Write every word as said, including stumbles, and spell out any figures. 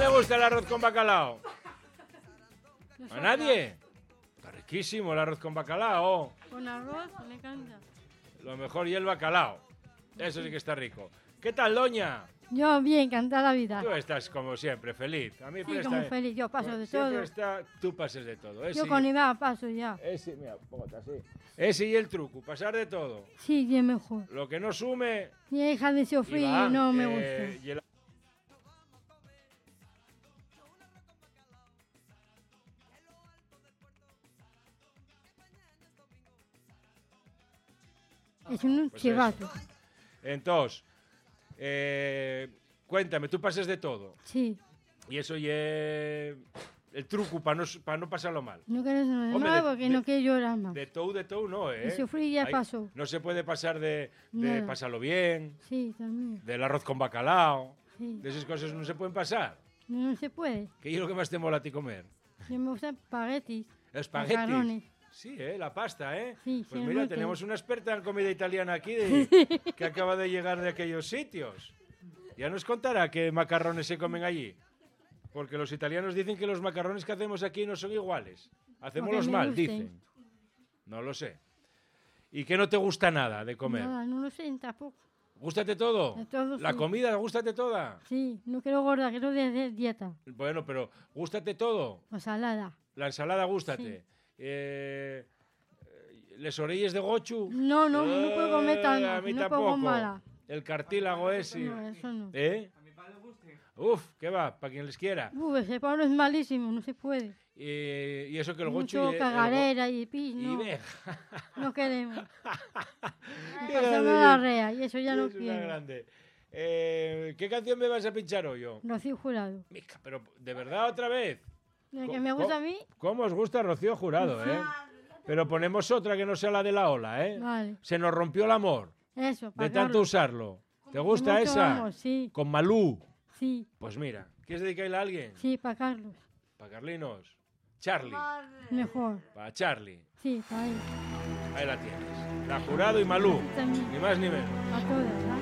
le gusta el arroz con bacalao? ¿A nadie? Está riquísimo el arroz con bacalao. Con arroz, me encanta. Lo mejor y el bacalao. Eso sí que está rico. ¿Qué tal, doña? Yo bien, encantada la vida. Tú estás como siempre, feliz. A mí Sí, presta- como feliz, yo paso de siempre todo. Está, tú pases de todo. Yo Ese, con Iván paso ya. ese, mira, póngate así. Ese y el truco, pasar de todo. Sí, bien mejor. Lo que no sume... Mi hija de sofrí Iván, no me eh, gusta. y el- Es un Pues chivato. Entonces, eh, cuéntame, tú pases de todo. Sí. Y eso y el truco para no, pa no pasarlo mal. No quieres nada Hombre, más de- porque de- no quiero llorar más. De todo, de todo no, ¿eh? El sufrir ya Ahí pasó. No se puede pasar de, de Nada. pasarlo bien, Sí, también. del arroz con bacalao, Sí. de esas cosas no se pueden pasar. No, no se puede. ¿Qué es lo que más te mola a ti comer? Yo me gustan espaguetis. Espaguetis. Macarrones. Sí, ¿eh? La pasta, ¿eh? Sí, Pues sí, mira, muy tenemos bien. una experta en comida italiana aquí de- que acaba de llegar de aquellos sitios. Ya nos contará qué macarrones se comen allí. Porque los italianos dicen que los macarrones que hacemos aquí no son iguales. Hacemos Porque los me mal, gusten. dicen. No lo sé. ¿Y qué no te gusta nada de comer? Nada, no lo sé tampoco. ¿Gústate todo? De todo, ¿La sí. comida, gústate toda? Sí, no quiero gorda, quiero de, de dieta. Bueno, pero ¿gústate todo? O salada. La ensalada, gústate. Eh, ¿Les orelles de gochu? No, no, no puedo comer tanto, A mí no tampoco. puedo mala. El cartílago ese. No, eso no. ¿Eh? Uf, ¿qué va? Para quien les quiera. Uy, ese Pablo es malísimo, no se puede. Y, y eso que el gochu... Mucho y el- el cagarera y pis, go- no. Y ve. No queremos. Qué Pasamos grande, la sí. rea y eso ya no Es una quiero. grande. Eh, ¿Qué canción me vas a pinchar hoy yo? Rocío Jurado. Mica, pero ¿de verdad otra vez? La Co- que me gusta co- a mí, ¿Cómo os gusta Rocío Jurado, eh? Pero ponemos otra que no sea la de la ola, ¿eh? vale. Se nos rompió el amor Eso, de para tanto usarlo. ¿Te gusta esa? Vamos, sí, Con Malú. sí, Pues mira, ¿quieres dedicarle a alguien? sí, para Carlos. Para Carlinos. Charlie. Mejor. Para Charlie. Sí, para él. Ahí la tienes. La Jurado y Malú. También. Ni más ni menos. A todas, ¿verdad?